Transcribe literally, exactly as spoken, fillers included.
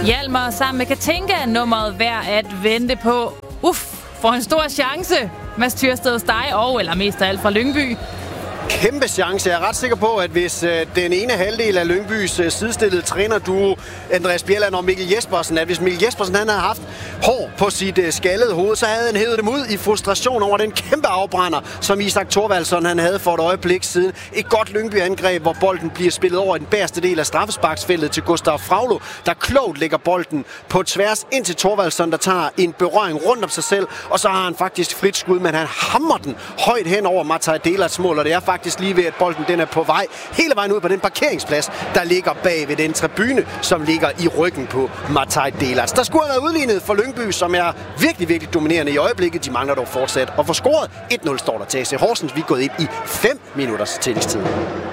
Hjalmar sammen med Katinka, nummeret værd at vente på. Uff, får en stor chance. Mads Tyrsted hos dig, og eller mest af alt fra Lyngby. Kæmpe chance. Jeg er ret sikker på, at hvis øh, den ene halvdel af Lyngbys øh, sidestillede trænerduo, Andreas Bjelland og Mikkel Jespersen, at hvis Mikkel Jespersen han havde haft hår på sit øh, skaldede hoved, så havde han hævet dem ud i frustration over den kæmpe afbrænder, som Isak Thorvaldsson han havde for et øjeblik siden. Et godt Lyngby-angreb, hvor bolden bliver spillet over i den bagerste del af straffesparksfeltet til Gustav Fraglo, der klogt lægger bolden på tværs ind til Thorvaldsson, der tager en berøring rundt om sig selv, og så har han faktisk frit skud, men han hammer den højt hen over Mataj Delats mål, og det er faktisk lige ved, at bolden den er på vej hele vejen ud på den parkeringsplads, der ligger bag ved den tribune, som ligger i ryggen på Mataj Delats. Der skulle have været udlignet for Lyngby, som er virkelig, virkelig dominerende i øjeblikket. De mangler dog fortsat at få scoret. et nul står der til A C Horsens. Vi er gået ind i fem minutters tillægstid.